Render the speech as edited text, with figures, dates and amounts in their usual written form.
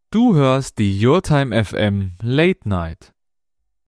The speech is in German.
Du hörst die Your Time FM Late Night.